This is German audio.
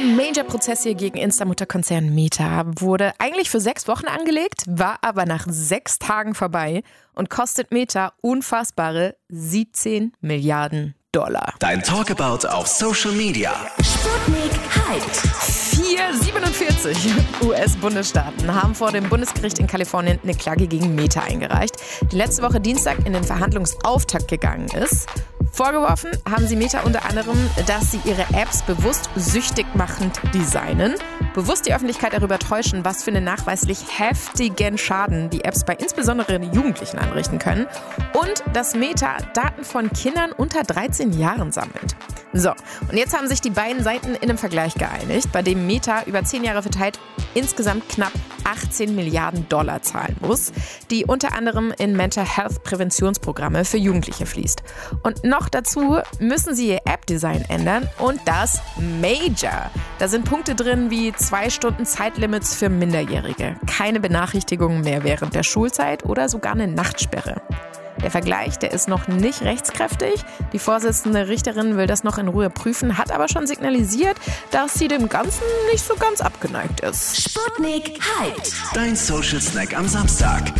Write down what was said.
Major-Prozess hier gegen Insta-Mutterkonzern Meta wurde eigentlich für 6 Wochen angelegt, war aber nach 6 Tagen vorbei und kostet Meta unfassbare 17 Milliarden $. Dein Talkabout auf Social Media. Sputnik Hyped. 447 US-Bundesstaaten haben vor dem Bundesgericht in Kalifornien eine Klage gegen Meta eingereicht, die letzte Woche Dienstag in den Verhandlungsauftakt gegangen ist. Vorgeworfen haben sie Meta unter anderem, dass sie ihre Apps bewusst süchtig machend designen, bewusst die Öffentlichkeit darüber täuschen, was für einen nachweislich heftigen Schaden die Apps bei insbesondere Jugendlichen anrichten können und dass Meta Daten von Kindern unter 13 Jahren sammelt. So, und jetzt haben sich die beiden Seiten in einem Vergleich geeinigt, bei dem Meta über 10 Jahre verteilt insgesamt knapp 18 Milliarden $ zahlen muss, die unter anderem in Mental Health Präventionsprogramme für Jugendliche fließt. Und noch dazu müssen sie ihr App-Design ändern und das Major. Da sind Punkte drin wie 2 Stunden Zeitlimits für Minderjährige, keine Benachrichtigungen mehr während der Schulzeit oder sogar eine Nachtsperre. Der Vergleich, der ist noch nicht rechtskräftig. Die Vorsitzende Richterin will das noch in Ruhe prüfen, hat aber schon signalisiert, dass sie dem Ganzen nicht so ganz abgeneigt ist. Sputnik Hyped. Dein Social Snack am Samstag.